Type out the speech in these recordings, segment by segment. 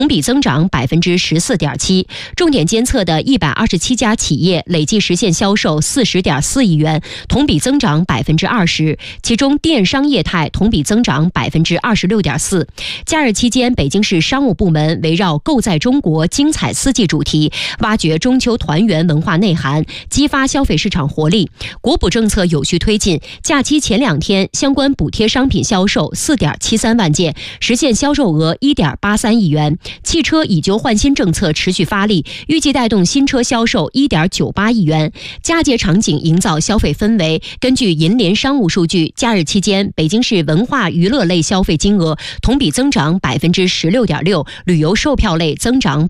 同比增长14.7%，重点监测的127家企业累计实现销售40.4亿元，同比增长20%，其中电商业态同比增长26.4%。假日期间，北京市商务部门围绕购在中国精彩四季主题，挖掘中秋团圆文化内涵，激发消费市场活力。国补政策有序推进，假期前2天相关补贴商品销售4.73万件，实现销售额1.83亿元。汽车以旧换新政策持续发力，预计带动新车销售1.98亿元。佳节场景营造消费氛围。根据银联商务数据，假日期间北京市文化娱乐类消费金额同比增长16.6%，旅游售票类增长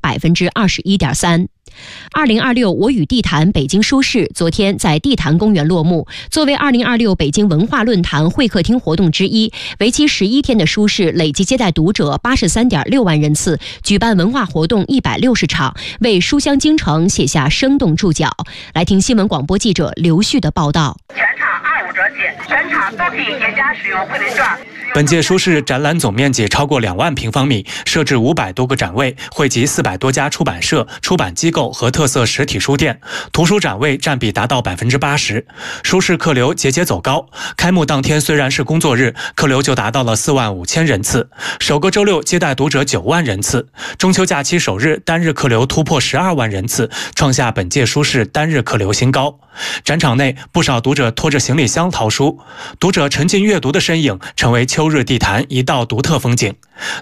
21.3%。2026我与地坛北京书市昨天在地坛公园落幕。作为2026北京文化论坛会客厅活动之一，为期11天的书市累计接待读者83.6万人次，举办文化活动160场，为书香京城写下生动注脚。来听新闻广播记者刘旭的报道。 全场25折起，全场都可以叠加使用会员券。 本届书市展览总面积超过2万平方米，设置500多个展位，汇集400多家出版社、出版机构和特色实体书店，图书展位占比达到80%。书市客流节节走高，开幕当天虽然是工作日，客流就达到了4万5千人次，首个周六接待读者9万人次。中秋假期首日单日客流突破12万人次，创下本届书市单日客流新高。展场内不少读者拖着行李箱淘书，读者沉浸阅读的身影成为秋日地坛一道独特风景。